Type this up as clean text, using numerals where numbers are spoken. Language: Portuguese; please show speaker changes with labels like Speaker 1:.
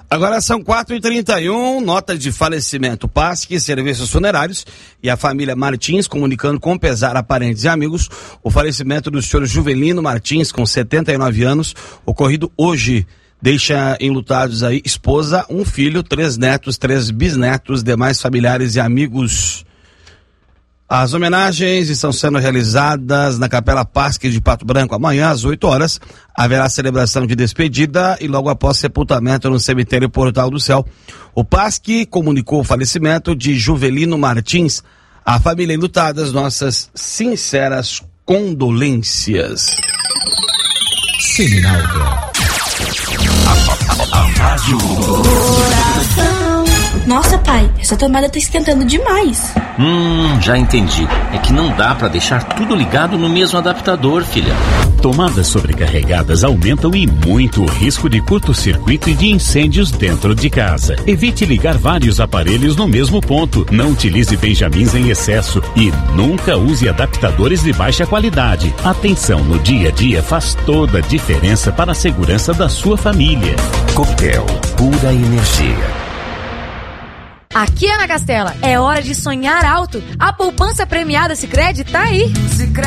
Speaker 1: Agora são 4h31, nota de falecimento. PASC, Serviços Funerários e a família Martins comunicando com pesar a parentes e amigos o falecimento do senhor Juvelino Martins, com 79 anos, ocorrido hoje. Deixa enlutados aí esposa, um filho, 3 netos, 3 bisnetos, demais familiares e amigos. As homenagens estão sendo realizadas na Capela PASC de Pato Branco. Amanhã, às 8 horas, haverá celebração de despedida e logo após sepultamento no cemitério Portal do Céu. O PASC comunicou o falecimento de Juvelino Martins. A família enlutada, as nossas sinceras condolências.
Speaker 2: Seminalta. A rádio.
Speaker 3: Nossa, pai, essa tomada tá esquentando demais.
Speaker 4: Já entendi. É que não dá pra deixar tudo ligado no mesmo adaptador, filha.
Speaker 5: Tomadas sobrecarregadas aumentam e muito o risco de curto-circuito e de incêndios dentro de casa. Evite ligar vários aparelhos no mesmo ponto. Não utilize benjamins em excesso e nunca use adaptadores de baixa qualidade. Atenção no dia a dia faz toda a diferença para a segurança da sua família.
Speaker 2: Copel, pura energia.
Speaker 6: Aqui é na Castela, é hora de sonhar alto. A poupança premiada Sicredi tá aí.